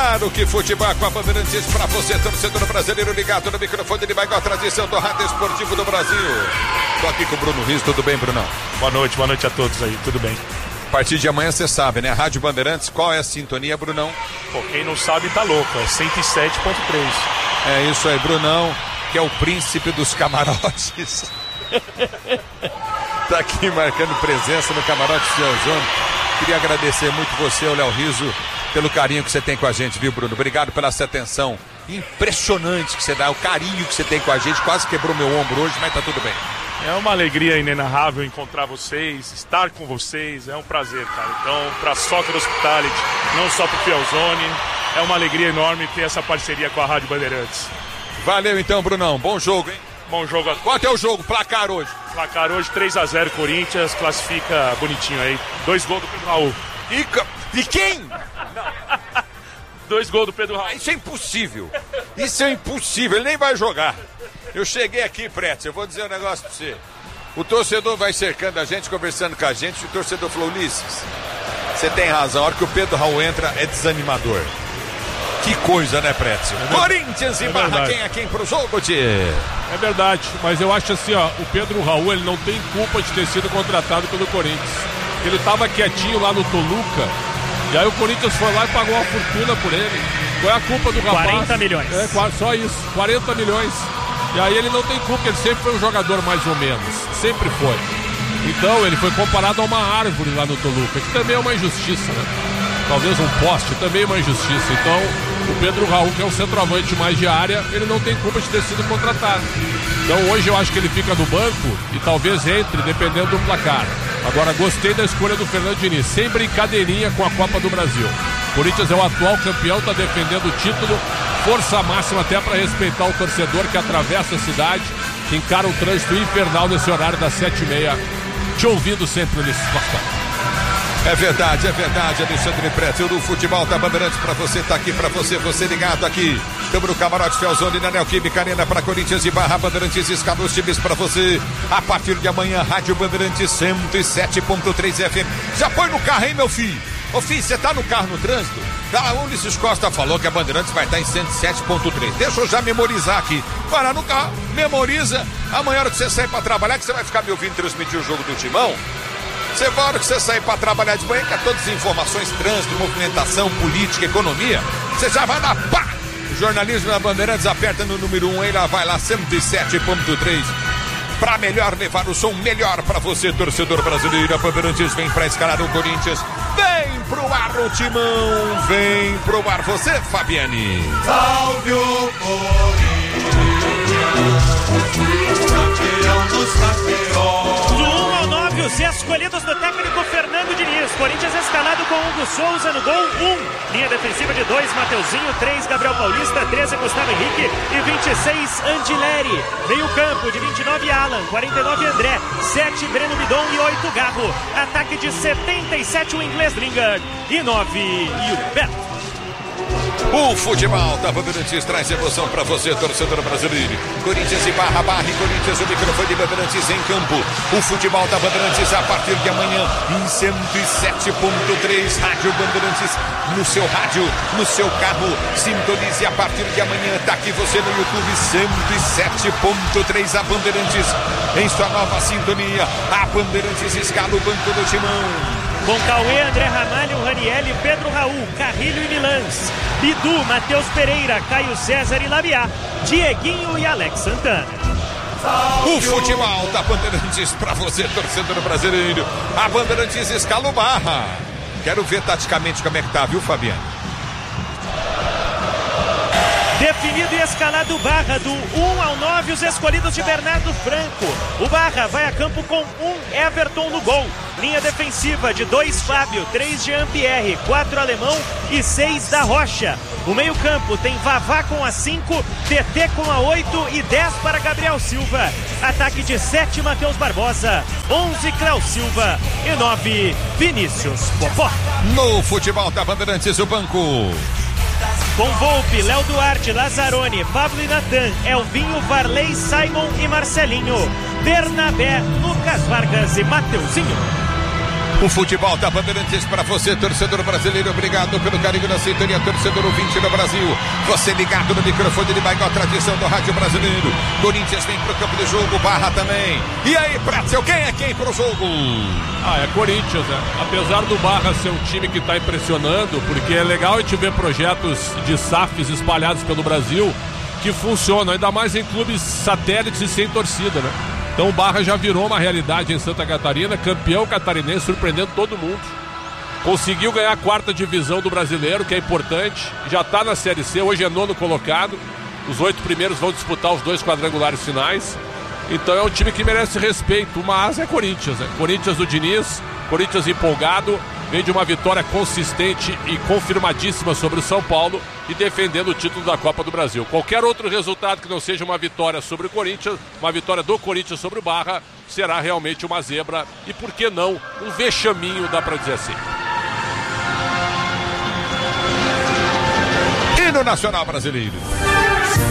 Claro que futebol com a Bandeirantes pra você, torcedor brasileiro ligado no microfone de maior tradição do rádio esportivo do Brasil. Tô aqui com o Bruno Rios, tudo bem, Brunão? Boa noite a todos aí, tudo bem. A partir de amanhã você sabe, né? Rádio Bandeirantes, qual é a sintonia, Brunão? Pô, quem não sabe tá louco, é 107.3. É isso aí, Brunão, que é o príncipe dos camarotes. Tá aqui marcando presença no camarote Fielzone. Queria agradecer muito você, o Léo Riso, pelo carinho que você tem com a gente, viu, Bruno? Obrigado pela essa atenção impressionante que você dá, o carinho que você tem com a gente. Quase quebrou meu ombro hoje, mas tá tudo bem. É uma alegria inenarrável encontrar vocês, estar com vocês, é um prazer, cara. Então, pra Soccer Hospitality, não só pro Fielzone, é uma alegria enorme ter essa parceria com a Rádio Bandeirantes. Valeu então, Brunão, bom jogo, hein? Bom jogo. Quanto é o jogo? Placar hoje? Placar hoje 3-0 Corinthians, classifica bonitinho aí. 2 gols do Pedro Raul. De quem? 2 gols do Pedro Raul. Isso é impossível. Isso é impossível, ele nem vai jogar. Eu cheguei aqui, Pretz, eu vou dizer um negócio pra você. O torcedor vai cercando a gente, conversando com a gente, e o torcedor falou, Ulisses, você tem razão, a hora que o Pedro Raul entra é desanimador. Que coisa, né, Pretz? Corinthians e Barra, quem é quem pro jogo, tchê? É verdade, mas eu acho assim, ó, o Pedro Raul, ele não tem culpa de ter sido contratado pelo Corinthians. Ele tava quietinho lá no Toluca, e aí o Corinthians foi lá e pagou uma fortuna por ele. Qual é a culpa do rapaz? 40 milhões. É, só isso, 40 milhões. E aí ele não tem culpa, ele sempre foi um jogador mais ou menos, sempre foi. Então ele foi comparado a uma árvore lá no Toluca, que também é uma injustiça, né? Talvez um poste, também é uma injustiça. Então o Pedro Raul, que é um centroavante mais de área, ele não tem culpa de ter sido contratado. Então hoje eu acho que ele fica no banco e talvez entre, dependendo do placar. Agora gostei da escolha do Fernando Diniz, sem brincadeirinha com a Copa do Brasil. O Corinthians é o atual campeão, está defendendo o título, força máxima até para respeitar o torcedor que atravessa a cidade, que encara um trânsito infernal nesse horário das 7h30. Te ouvindo sempre nesse Costa. É verdade, Alexandre Pretz, o futebol da Bandeirantes pra você, tá aqui pra você, você ligado aqui. Estamos no Camarote Fielzone, na Neoquímica Arena pra Corinthians e Barra, Bandeirantes escala os times pra você. A partir de amanhã, Rádio Bandeirantes 107.3 FM. Já põe no carro, hein, meu filho? Ô filho, você tá no carro no trânsito? O Ulisses Costa falou que a Bandeirantes vai estar em 107.3. Deixa eu já memorizar aqui. Vai lá no carro, memoriza. Amanhã, hora que você sair pra trabalhar, que você vai ficar me ouvindo transmitir o jogo do Timão. Você vai, hora que você sair para trabalhar de manhã, que é todas as informações, trânsito, movimentação, política, economia, você já vai dar pá! O jornalismo da Bandeirantes aperta no número 1, ele vai lá 107.3. Para melhor levar o som melhor para você, torcedor brasileiro. A Bandeirantes vem para escalar o Corinthians. Vem pro ar o Timão, vem pro ar você, Fabiane. Salve o Corinthians, campeão dos campeões. Os escolhidos do técnico Fernando Diniz. Corinthians escalado com Hugo Souza no gol 1. Linha defensiva de 2, Mateuzinho, 3, Gabriel Paulista, 13, Gustavo Henrique e 26, Andileri. Meio campo de 29, Alan, 49, André, 7, Breno Bidon e 8, Garro. Ataque de 77, o inglês Lingard e 9, Gilberto. O futebol da Bandeirantes traz emoção para você, torcedor brasileiro. Corinthians e Barra, e Corinthians, o microfone de Bandeirantes em campo. O futebol da Bandeirantes a partir de amanhã em 107.3. Rádio Bandeirantes no seu rádio, no seu carro. Sintonize a partir de amanhã. Tá aqui você no YouTube 107.3. A Bandeirantes em sua nova sintonia. A Bandeirantes escala o banco do Timão. Com Cauê, André Ramalho, Ranielli, Pedro Raul, Carrilho e Milans, Bidu, Matheus Pereira, Caio César e Labiá, Dieguinho e Alex Santana. O futebol da Bandeirantes pra você, torcedor brasileiro. A Bandeirantes escala o Barra. Quero ver taticamente como é que tá, viu, Fabiano? Definido e escalado Barra, do 1 ao 9, os escolhidos de Bernardo Franco. O Barra vai a campo com 1 Everton no gol. Linha defensiva de 2 Fábio, 3 Jean-Pierre, 4 Alemão e 6 da Rocha. O meio campo tem Vavá com a 5, TT com a 8 e 10 para Gabriel Silva. Ataque de 7 Matheus Barbosa, 11 Cléo Silva e 9 Vinícius Popó. No futebol da Bandeirantes, o banco. Com Volpe, Léo Duarte, Lazzaroni, Pablo e Natan, Elvinho, Varley, Simon e Marcelinho, Bernabé, Lucas Vargas e Mateuzinho. O futebol da Bandeirantes para você, torcedor brasileiro. Obrigado pelo carinho da sintonia, torcedor ouvinte no Brasil. Você ligado no microfone de maior tradição do rádio brasileiro. Corinthians vem pro campo de jogo, Barra também. E aí, Pretzel, quem é quem pro jogo? É Corinthians, né? Apesar do Barra ser um time que tá impressionando, porque é legal a gente ver projetos de SAFs espalhados pelo Brasil que funcionam, ainda mais em clubes satélites e sem torcida, né? Então o Barra já virou uma realidade em Santa Catarina, campeão catarinense, surpreendendo todo mundo. Conseguiu ganhar a 4ª divisão do Brasileiro, que é importante. Já está na Série C, hoje é 9º colocado. Os 8 primeiros vão disputar os 2 quadrangulares finais. Então é um time que merece respeito, mas é Corinthians, né? Corinthians do Diniz, Corinthians empolgado, vem de uma vitória consistente e confirmadíssima sobre o São Paulo e defendendo o título da Copa do Brasil. Qualquer outro resultado que não seja uma vitória sobre o Corinthians, uma vitória do Corinthians sobre o Barra, será realmente uma zebra e, por que não, um vexaminho, dá pra dizer assim. E no Nacional Brasileiro?